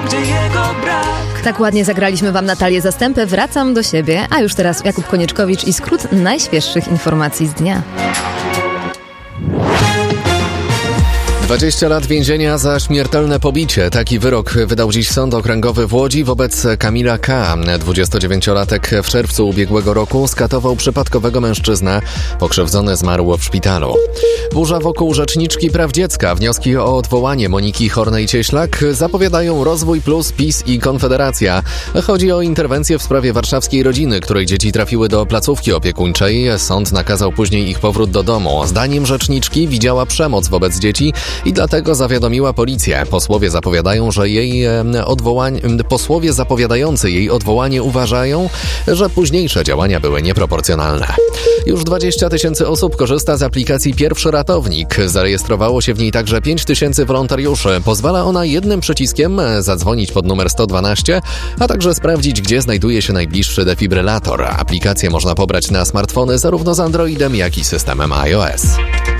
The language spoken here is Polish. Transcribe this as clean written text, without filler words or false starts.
gdzie jego brak. Tak ładnie zagraliśmy Wam Natalię Zastępę. Wracam do siebie, a już teraz Jakub Konieczkowicz i skrót najświeższych informacji z dnia. 20 lat więzienia za śmiertelne pobicie. Taki wyrok wydał dziś Sąd Okręgowy w Łodzi wobec Kamila K. 29-latek w czerwcu ubiegłego roku skatował przypadkowego mężczyznę. Pokrzywdzony zmarł w szpitalu. Burza wokół rzeczniczki praw dziecka. Wnioski o odwołanie Moniki Hornej-Cieślak zapowiadają Rozwój Plus, PiS i Konfederacja. Chodzi o interwencję w sprawie warszawskiej rodziny, której dzieci trafiły do placówki opiekuńczej. Sąd nakazał później ich powrót do domu. Zdaniem rzeczniczki widziała przemoc wobec dzieci i dlatego zawiadomiła policję. Posłowie zapowiadający jej odwołanie uważają, że późniejsze działania były nieproporcjonalne. Już 20 000 osób korzysta z aplikacji Pierwszy Ratownik. Zarejestrowało się w niej także 5 000 wolontariuszy. Pozwala ona jednym przyciskiem zadzwonić pod numer 112, a także sprawdzić, gdzie znajduje się najbliższy defibrylator. Aplikację można pobrać na smartfony zarówno z Androidem, jak i systemem iOS.